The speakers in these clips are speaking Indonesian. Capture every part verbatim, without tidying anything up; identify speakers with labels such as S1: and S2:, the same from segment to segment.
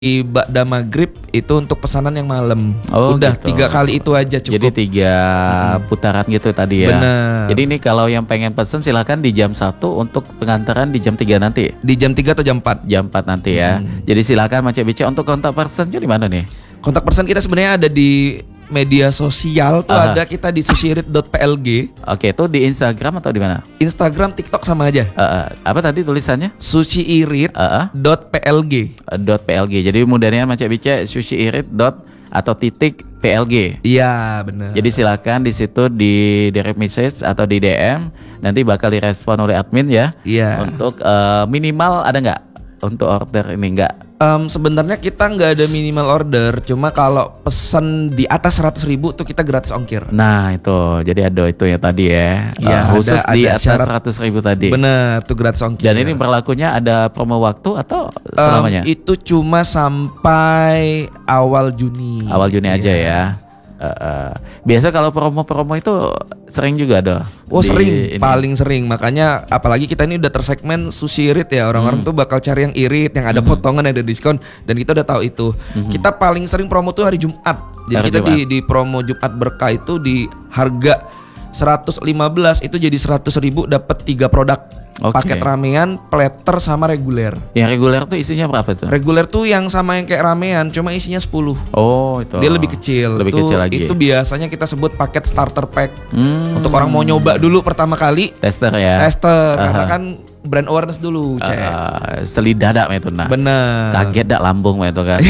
S1: di Ba'da Maghrib itu untuk pesanan yang malam.
S2: Oh,
S1: udah
S2: gitu.
S1: tiga kali itu aja cukup.
S2: Jadi tiga hmm. putaran gitu tadi ya.
S1: Bener.
S2: Jadi ini kalau yang pengen pesen silakan di jam satu untuk pengantaran di jam tiga nanti.
S1: Di jam tiga atau jam empat?
S2: Jam empat nanti ya. Hmm. Jadi silakan Mace Bice. Untuk kontak personnya di mana nih?
S1: Kontak person kita sebenarnya ada di media sosial tuh. Aha. Ada kita di sushirit dot p l g.
S2: Oke, itu di Instagram atau di mana?
S1: Instagram, TikTok sama aja.
S2: Uh, uh, apa tadi tulisannya?
S1: sushirit dot p l g.
S2: Uh, uh. .plg. Jadi mudahnya Mace Bice sushirit. atau titik P L G.
S1: Iya, benar.
S2: Jadi silakan di situ di direct message atau di D M, nanti bakal direspon oleh admin ya.
S1: Iya.
S2: Untuk uh, minimal ada nggak untuk order ini nggak?
S1: Um, sebenarnya kita nggak ada minimal order, cuma kalau pesan di atas seratus ribu tuh kita gratis ongkir.
S2: Nah itu, jadi ada itu ya tadi ya,
S1: ya
S2: uh, khusus
S1: ada,
S2: di
S1: ada
S2: atas seratus ribu tadi.
S1: Bener, tuh gratis ongkir.
S2: Dan ini berlakunya ada promo waktu atau selamanya?
S1: Um, itu cuma sampai awal Juni.
S2: Awal Juni aja ya. Uh, uh. Biasa kalau promo-promo itu sering juga ada.
S1: Oh sering, ini. Paling sering. Makanya apalagi kita ini udah tersegmen sushirit ya. Orang-orang hmm. tuh bakal cari yang irit, yang ada hmm. potongan, ada diskon. Dan kita udah tahu itu. Hmm. Kita paling sering promo tuh hari Jumat. Jadi hari kita Jumat. Di, di promo Jumat Berkah itu di harga seratus lima belas itu jadi seratus ribu dapat tiga produk. Okay. Paket ramean, platter sama reguler.
S2: Yang reguler tuh isinya berapa tuh?
S1: Reguler tuh yang sama yang kayak ramean, cuma isinya sepuluh.
S2: Oh, itu.
S1: Dia lebih kecil.
S2: Lebih
S1: itu,
S2: kecil lagi.
S1: Itu biasanya kita sebut paket starter pack.
S2: Hmm.
S1: Untuk orang mau nyoba dulu pertama kali.
S2: Tester ya.
S1: Tester, uh-huh. Karena kan brand awareness dulu, cek.
S2: Uh, selidadak itu nah.
S1: Bener.
S2: Kaget dak lambung itu kan.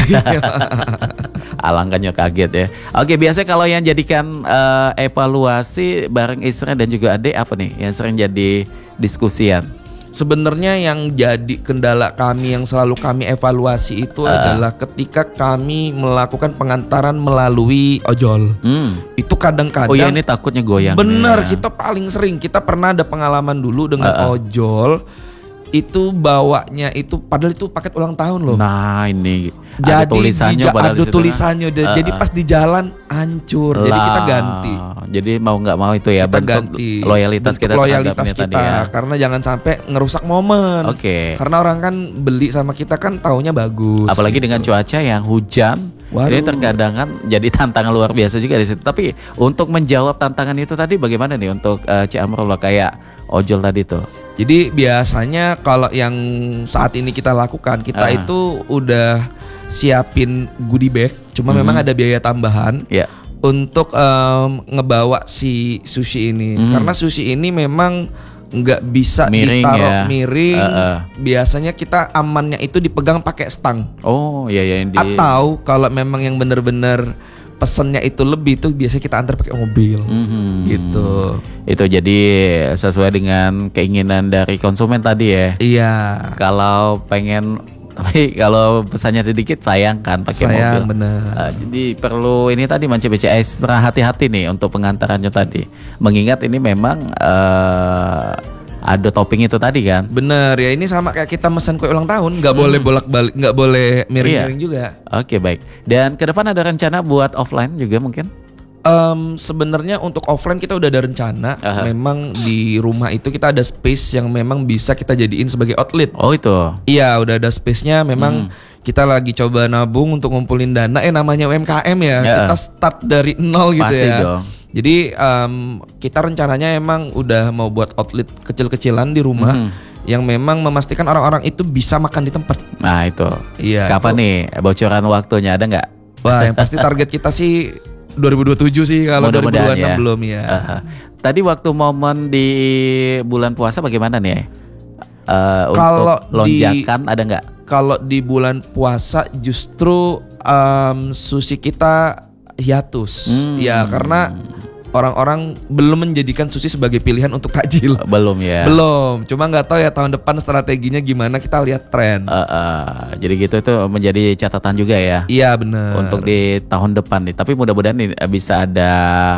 S2: Alangkahnya kaget ya. Oke, biasanya kalau yang jadikan uh, evaluasi bareng istri dan juga adik apa nih yang sering jadi diskusian?
S1: Sebenarnya yang jadi kendala kami yang selalu kami evaluasi itu uh. adalah ketika kami melakukan pengantaran melalui ojol. Hmm. Itu kadang-kadang.
S2: Oh ya, ini takutnya goyang.
S1: Bener,
S2: ya.
S1: Kita paling sering. Kita pernah ada pengalaman dulu dengan uh. ojol. Itu bawanya itu padahal itu paket ulang tahun loh.
S2: Nah ini
S1: jadi
S2: ada tulisannya,
S1: di, ada tulisannya uh, jadi pas di jalan hancur. Lah. Jadi kita ganti.
S2: Jadi mau nggak mau itu ya
S1: kita
S2: bentuk
S1: ganti
S2: loyalitas
S1: bentuk
S2: kita
S1: loyalitas kita
S2: tadi ya.
S1: Karena jangan sampai ngerusak momen.
S2: Oke. Okay.
S1: Karena orang kan beli sama kita kan taunya bagus.
S2: Apalagi
S1: gitu.
S2: Dengan cuaca yang hujan. Waduh. Ini terkadang kan jadi tantangan luar biasa juga di situ. Tapi untuk menjawab tantangan itu tadi bagaimana nih untuk uh, Cik Amrullah kayak ojol tadi tuh?
S1: Jadi biasanya kalau yang saat ini kita lakukan kita uh. itu udah siapin goodie bag, cuma hmm. memang ada biaya tambahan
S2: yeah.
S1: untuk um, ngebawa si sushi ini. Hmm. Karena sushi ini memang nggak bisa miring ditaruh ya. miring. Uh, uh. Biasanya kita amannya itu dipegang pakai stang.
S2: Oh iya iya. Di...
S1: Atau kalau memang yang benar-benar pesennya itu lebih tuh biasanya kita antar pakai mobil, mm-hmm. gitu.
S2: Itu jadi sesuai dengan keinginan dari konsumen tadi ya.
S1: Iya.
S2: Kalau pengen, tapi kalau pesannya sedikit sayang kan pakai mobil.
S1: Sayang bener.
S2: Uh, jadi perlu ini tadi Mace Bice extra hati-hati nih untuk pengantarannya tadi. Mengingat ini memang uh, ada topping itu tadi kan.
S1: Bener ya, ini sama kayak kita mesen kue ulang tahun, nggak hmm. boleh bolak-balik, nggak boleh miring-miring iya. juga.
S2: Oke baik. Dan ke depan ada rencana buat offline juga mungkin?
S1: Um, Sebenarnya untuk offline kita udah ada rencana. Uh-huh. Memang di rumah itu kita ada space yang memang bisa kita jadiin sebagai outlet.
S2: Oh itu?
S1: Iya udah ada space-nya. Memang hmm. kita lagi coba nabung untuk ngumpulin dana. Eh namanya U M K M ya. Yeah. Kita start dari nol gitu. Pasti ya. Dong. Jadi um, kita rencananya emang udah mau buat outlet kecil-kecilan di rumah hmm. yang memang memastikan orang-orang itu bisa makan di tempat.
S2: Nah itu.
S1: Iya.
S2: Kapan itu. nih bocoran waktunya ada nggak?
S1: Wah yang pasti target kita sih dua ribu dua puluh tujuh sih, kalau dua ribu dua puluh enam ya. Belum ya. Uh-huh. Tadi waktu momen di bulan puasa bagaimana nih? Uh, kalau
S2: untuk lonjakan di, ada nggak?
S1: Kalau di bulan puasa justru um, sushi kita hiatus. Hmm. Ya karena orang-orang belum menjadikan sushi sebagai pilihan untuk takjil.
S2: Belum ya.
S1: Belum. Cuma nggak tahu ya tahun depan strateginya gimana, kita lihat tren.
S2: Uh, uh, jadi gitu itu menjadi catatan juga ya.
S1: Iya benar.
S2: Untuk di tahun depan nih. Tapi mudah-mudahan nih bisa ada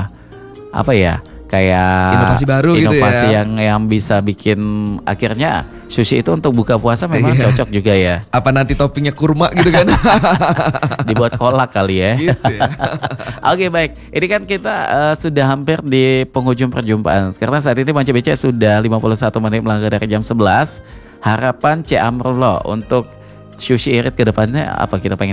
S2: apa ya? Kayak
S1: inovasi baru
S2: inovasi
S1: gitu ya.
S2: Inovasi yang yang bisa bikin akhirnya sushi itu untuk buka puasa memang iya. cocok juga ya.
S1: Apa nanti toppingnya kurma gitu kan?
S2: Dibuat kolak kali ya.
S1: Gitu ya.
S2: Oke baik. Ini kan kita uh, sudah hampir di penghujung perjumpaan. Karena saat ini Mace Bice sudah lima puluh satu menit melangkah dari jam sebelas. Harapan Cik Amrullah untuk Sushi Irit ke depannya apa kita pengen